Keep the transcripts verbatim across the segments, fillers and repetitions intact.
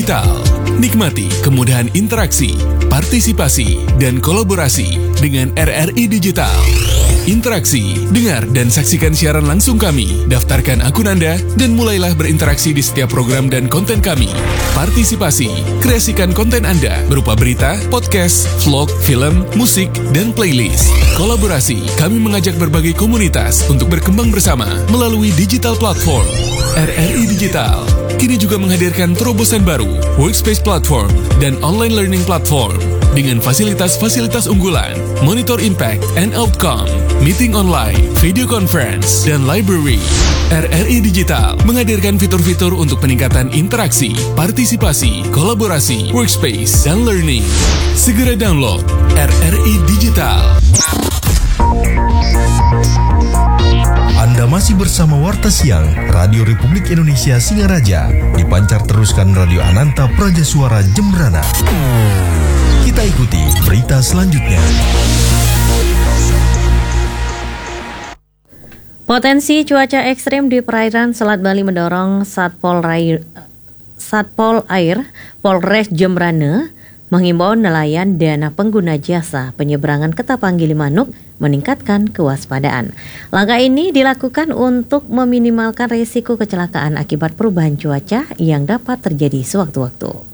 Digital. Nikmati kemudahan interaksi, partisipasi, dan kolaborasi dengan R R I Digital. Interaksi, dengar dan saksikan siaran langsung kami, daftarkan akun Anda, dan mulailah berinteraksi di setiap program dan konten kami. Partisipasi, kreasikan konten Anda berupa berita, podcast, vlog, film, musik, dan playlist. Kolaborasi, kami mengajak berbagai komunitas untuk berkembang bersama melalui digital platform. R R I Digital kini juga menghadirkan terobosan baru, workspace platform, dan online learning platform dengan fasilitas-fasilitas unggulan, monitor impact and outcome, meeting online, video conference, dan library. R R I Digital menghadirkan fitur-fitur untuk peningkatan interaksi, partisipasi, kolaborasi, workspace, dan learning. Segera download R R I Digital. Anda masih bersama Warta Siang Radio Republik Indonesia Singaraja, dipancar teruskan Radio Ananta Praja Suara Jembrana. Kita ikuti berita selanjutnya. Potensi cuaca ekstrim di perairan Selat Bali mendorong Satpol Air, Satpol Air Polres Jembrana menghimbau nelayan dan pengguna jasa penyeberangan Ketapang Gilimanuk meningkatkan kewaspadaan. Langkah ini dilakukan untuk meminimalkan risiko kecelakaan akibat perubahan cuaca yang dapat terjadi sewaktu-waktu.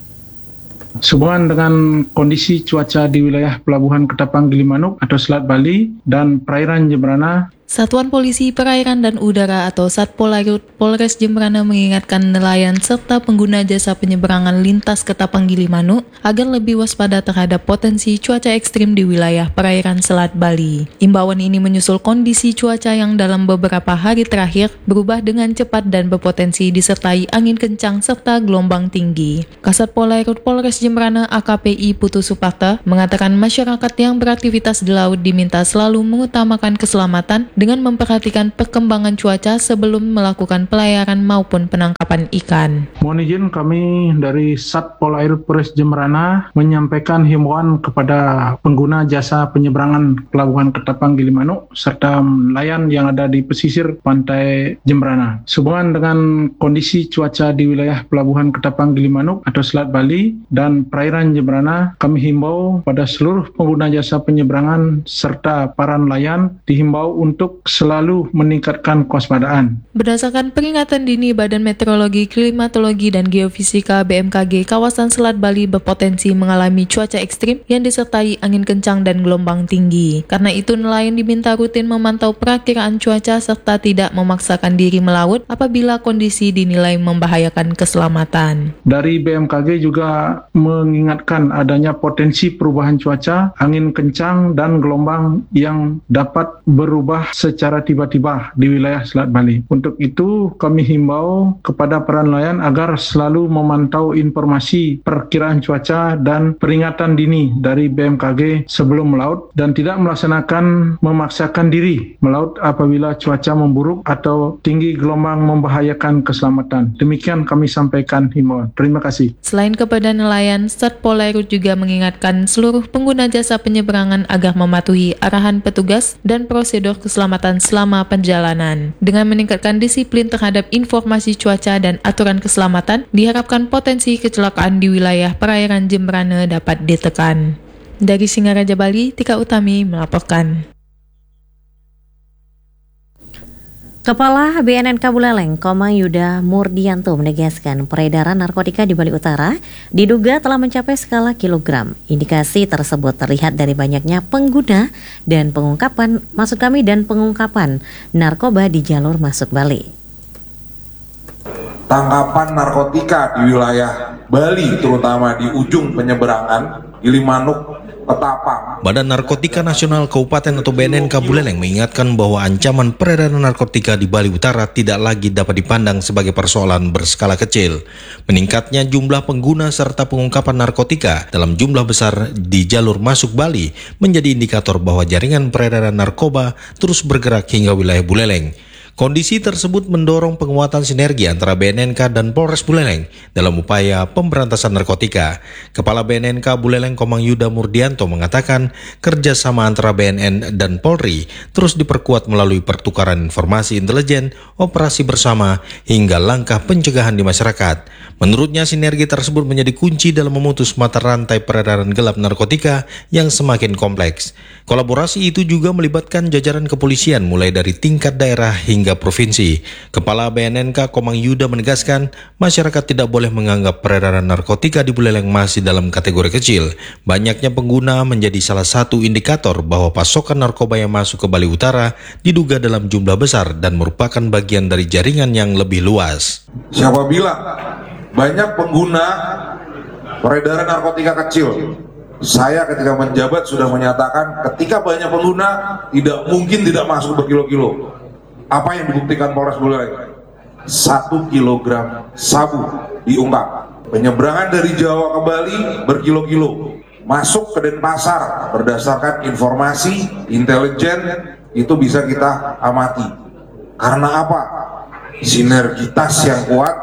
Sehubungan dengan kondisi cuaca di wilayah Pelabuhan Ketapang Gilimanuk atau Selat Bali dan perairan Jembrana, Satuan Polisi Perairan dan Udara atau Satpol Air Polres Jembrana mengingatkan nelayan serta pengguna jasa penyeberangan lintas Ketapang Gilimanuk agar lebih waspada terhadap potensi cuaca ekstrim di wilayah perairan Selat Bali. Imbauan ini menyusul kondisi cuaca yang dalam beberapa hari terakhir berubah dengan cepat dan berpotensi disertai angin kencang serta gelombang tinggi. Kasatpol Air Polres Jembrana A K P I Putu Suparta mengatakan masyarakat yang beraktivitas di laut diminta selalu mengutamakan keselamatan dengan memperhatikan perkembangan cuaca sebelum melakukan pelayaran maupun penangkapan ikan. Mohon izin kami dari Satpol Air Polres Jembrana menyampaikan himbauan kepada pengguna jasa penyeberangan Pelabuhan Ketapang Gilimanuk serta nelayan yang ada di pesisir pantai Jembrana. Sehubungan dengan kondisi cuaca di wilayah Pelabuhan Ketapang Gilimanuk atau Selat Bali dan perairan Jembrana, kami himbau pada seluruh pengguna jasa penyeberangan serta para nelayan dihimbau untuk selalu meningkatkan kewaspadaan. Berdasarkan peringatan dini Badan Meteorologi, Klimatologi, dan Geofisika B M K G, kawasan Selat Bali berpotensi mengalami cuaca ekstrim yang disertai angin kencang dan gelombang tinggi. Karena itu nelayan diminta rutin memantau perakiraan cuaca serta tidak memaksakan diri melaut apabila kondisi dinilai membahayakan keselamatan. Dari B M K G juga mengingatkan adanya potensi perubahan cuaca, angin kencang dan gelombang yang dapat berubah secara tiba-tiba di wilayah Selat Bali. Untuk itu, kami himbau kepada para nelayan agar selalu memantau informasi perkiraan cuaca dan peringatan dini dari B M K G sebelum melaut dan tidak melaksanakan memaksakan diri melaut apabila cuaca memburuk atau tinggi gelombang membahayakan keselamatan. Demikian kami sampaikan himbauan. Terima kasih. Selain kepada nelayan, Satpol Air juga mengingatkan seluruh pengguna jasa penyeberangan agar mematuhi arahan petugas dan prosedur keselamatan selama perjalanan. Dengan meningkatkan disiplin terhadap informasi cuaca dan aturan keselamatan, diharapkan potensi kecelakaan di wilayah perairan Jembrana dapat ditekan. Dari Singaraja Bali, Tika Utami melaporkan. Kepala B N N K Buleleng, Komang Yuda Murdianto menegaskan peredaran narkotika di Bali Utara diduga telah mencapai skala kilogram. Indikasi tersebut terlihat dari banyaknya pengguna dan pengungkapan, maksud kami dan pengungkapan narkoba di jalur masuk Bali. Tangkapan narkotika di wilayah Bali, terutama di ujung penyeberangan Gilimanuk, Ketapang. Badan Narkotika Nasional Kabupaten atau B N N K Buleleng mengingatkan bahwa ancaman peredaran narkotika di Bali Utara tidak lagi dapat dipandang sebagai persoalan berskala kecil. Meningkatnya jumlah pengguna serta pengungkapan narkotika dalam jumlah besar di jalur masuk Bali menjadi indikator bahwa jaringan peredaran narkoba terus bergerak hingga wilayah Buleleng. Kondisi tersebut mendorong penguatan sinergi antara B N N K dan Polres Buleleng dalam upaya pemberantasan narkotika. Kepala B N N K Buleleng Komang Yuda Murdianto mengatakan kerjasama antara B N N dan Polri terus diperkuat melalui pertukaran informasi intelijen, operasi bersama, hingga langkah pencegahan di masyarakat. Menurutnya sinergi tersebut menjadi kunci dalam memutus mata rantai peredaran gelap narkotika yang semakin kompleks. Kolaborasi itu juga melibatkan jajaran kepolisian mulai dari tingkat daerah hingga provinsi. Kepala B N N K Komang Yuda menegaskan masyarakat tidak boleh menganggap peredaran narkotika di Buleleng masih dalam kategori kecil. Banyaknya pengguna menjadi salah satu indikator bahwa pasokan narkoba yang masuk ke Bali Utara diduga dalam jumlah besar dan merupakan bagian dari jaringan yang lebih luas. Siapa bilang banyak pengguna peredaran narkotika kecil? Saya ketika menjabat sudah menyatakan ketika banyak pengguna tidak mungkin tidak masuk berkilo-kilo. Apa yang dibuktikan Polres Buleleng? Satu kilogram sabu diungkap. Penyeberangan dari Jawa ke Bali berkilo-kilo. Masuk ke Denpasar berdasarkan informasi intelijen itu bisa kita amati. Karena apa? Sinergitas yang kuat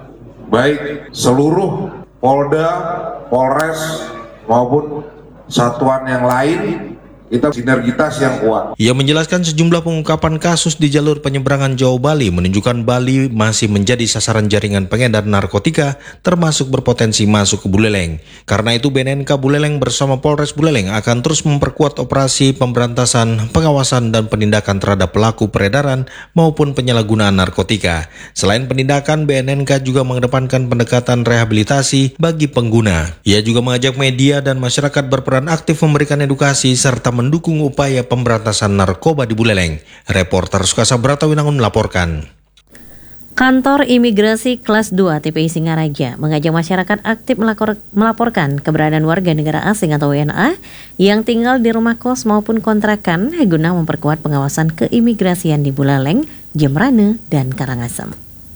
baik seluruh Polda, Polres maupun satuan yang lain, kita sinergitas yang kuat. Ia menjelaskan sejumlah pengungkapan kasus di jalur penyeberangan Jawa Bali menunjukkan Bali masih menjadi sasaran jaringan pengedar narkotika termasuk berpotensi masuk ke Buleleng. Karena itu B N N K Buleleng bersama Polres Buleleng akan terus memperkuat operasi pemberantasan, pengawasan dan penindakan terhadap pelaku peredaran maupun penyalahgunaan narkotika. Selain penindakan, B N N K juga mengedepankan pendekatan rehabilitasi bagi pengguna. Ia juga mengajak media dan masyarakat berperan aktif memberikan edukasi serta mendukung upaya pemberantasan narkoba di Buleleng. Reporter Sukasa Bratawinangun melaporkan. Kantor Imigrasi Kelas dua T P I Singaraja mengajak masyarakat aktif melakor, melaporkan keberadaan warga negara asing atau W N A yang tinggal di rumah kos maupun kontrakan guna memperkuat pengawasan keimigrasian di Buleleng, Jembrana, dan Karangasem.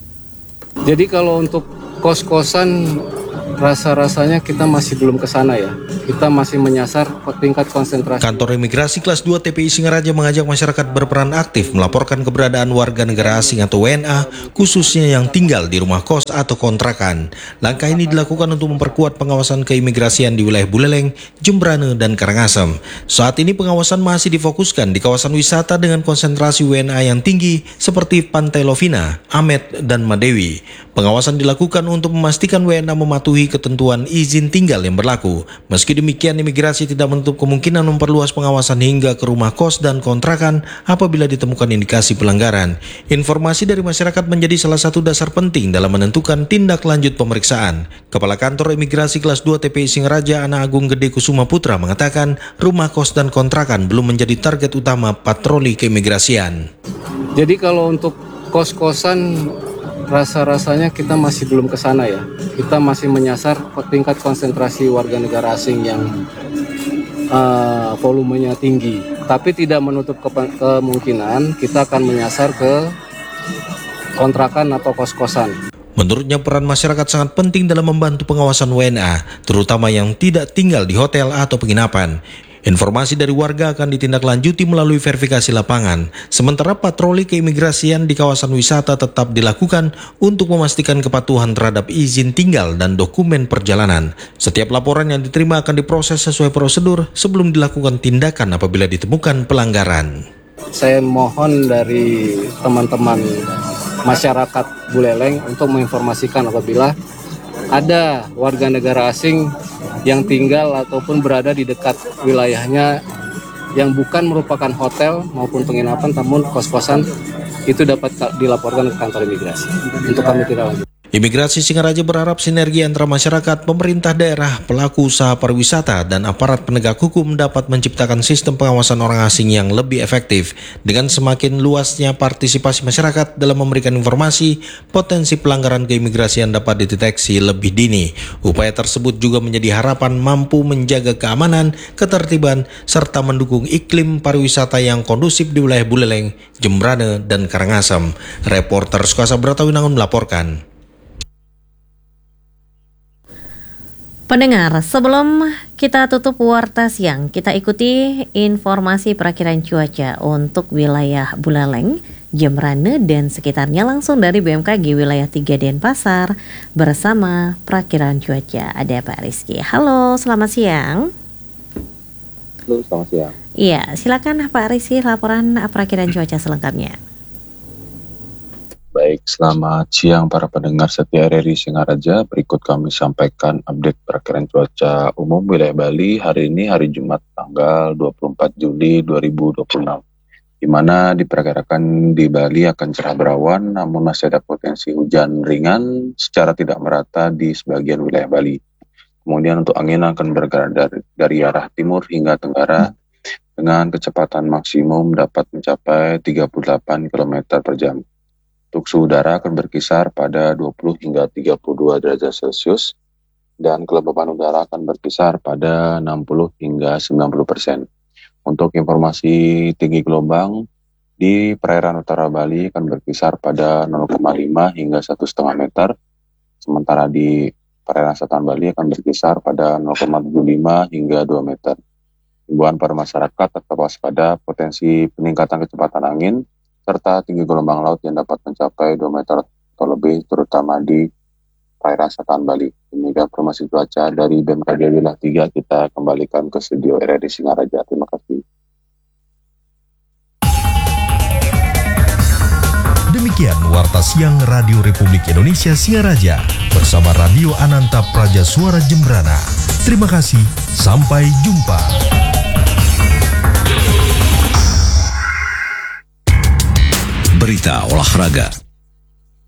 Jadi kalau untuk kos-kosan rasa-rasanya kita masih belum ke sana ya. Kita masih menyasar tingkat konsentrasi. Kantor Imigrasi Kelas dua T P I Singaraja mengajak masyarakat berperan aktif melaporkan keberadaan warga negara asing atau W N A, khususnya yang tinggal di rumah kos atau kontrakan. Langkah ini dilakukan untuk memperkuat pengawasan keimigrasian di wilayah Buleleng, Jembrana, dan Karangasem. Saat ini pengawasan masih difokuskan di kawasan wisata dengan konsentrasi W N A yang tinggi seperti Pantai Lovina, Amet, dan Madewi. Pengawasan dilakukan untuk memastikan W N A mematuhi ketentuan izin tinggal yang berlaku. Meski demikian, imigrasi tidak menutup kemungkinan memperluas pengawasan hingga ke rumah kos dan kontrakan apabila ditemukan indikasi pelanggaran. Informasi dari masyarakat menjadi salah satu dasar penting dalam menentukan tindak lanjut pemeriksaan. Kepala Kantor Imigrasi Kelas dua T P I Singaraja Ana Agung Gede Kusuma Putra mengatakan rumah kos dan kontrakan belum menjadi target utama patroli keimigrasian. Jadi kalau untuk kos-kosan rasa-rasanya kita masih belum ke sana ya. Kita masih menyasar tingkat konsentrasi warga negara asing yang uh, volumenya tinggi. Tapi tidak menutup ke kemungkinan kita akan menyasar ke kontrakan atau kos-kosan. Menurutnya peran masyarakat sangat penting dalam membantu pengawasan W N A, terutama yang tidak tinggal di hotel atau penginapan. Informasi dari warga akan ditindaklanjuti melalui verifikasi lapangan. Sementara patroli keimigrasian di kawasan wisata tetap dilakukan untuk memastikan kepatuhan terhadap izin tinggal dan dokumen perjalanan. Setiap laporan yang diterima akan diproses sesuai prosedur sebelum dilakukan tindakan apabila ditemukan pelanggaran. Saya mohon dari teman-teman masyarakat Buleleng untuk menginformasikan apabila ada warga negara asing yang tinggal ataupun berada di dekat wilayahnya yang bukan merupakan hotel maupun penginapan namun kos-kosan, itu dapat dilaporkan ke kantor imigrasi untuk kami tidak lanjut. Imigrasi Singaraja berharap sinergi antara masyarakat, pemerintah daerah, pelaku usaha pariwisata, dan aparat penegak hukum dapat menciptakan sistem pengawasan orang asing yang lebih efektif. Dengan semakin luasnya partisipasi masyarakat dalam memberikan informasi, potensi pelanggaran keimigrasian dapat dideteksi lebih dini. Upaya tersebut juga menjadi harapan mampu menjaga keamanan, ketertiban, serta mendukung iklim pariwisata yang kondusif di wilayah Buleleng, Jembrana, dan Karangasem. Reporter Sukasa Bratawinangun melaporkan. Pendengar, sebelum kita tutup Warta Siang, kita ikuti informasi perakiran cuaca untuk wilayah Buleleng, Jembrana, dan sekitarnya langsung dari B M K G wilayah tiga Denpasar bersama perakiran cuaca. Ada Pak Rizky. Halo, selamat siang. Halo, selamat siang. Iya, silakan Pak Rizky laporan perakiran cuaca selengkapnya. Baik, selamat siang para pendengar setia R R I Singaraja. Berikut kami sampaikan update perakiran cuaca umum wilayah Bali hari ini, hari Jumat tanggal dua puluh empat Juli dua ribu dua puluh enam. Di mana diperkirakan di Bali akan cerah berawan, namun masih ada potensi hujan ringan secara tidak merata di sebagian wilayah Bali. Kemudian untuk angin akan bergerak dari, dari arah timur hingga tenggara dengan kecepatan maksimum dapat mencapai tiga puluh delapan kilometer per jam. Untuk suhu udara akan berkisar pada dua puluh hingga tiga puluh dua derajat Celcius dan kelembapan udara akan berkisar pada enam puluh hingga sembilan puluh persen. Untuk informasi tinggi gelombang di perairan utara Bali akan berkisar pada nol koma lima hingga satu koma lima meter, sementara di perairan selatan Bali akan berkisar pada nol koma tujuh lima hingga dua meter. Himbauan para masyarakat tetap waspada potensi peningkatan kecepatan angin serta tinggi gelombang laut yang dapat mencapai dua meter atau lebih, terutama di perairan selatan Bali. Demikian informasi cuaca dari B M K G wilayah tiga, kita kembalikan ke studio R R I Singaraja. Terima kasih. Demikian Warta Siang Radio Republik Indonesia Singaraja bersama Radio Ananta Praja Suara Jembrana. Terima kasih, sampai jumpa. Berita olahraga.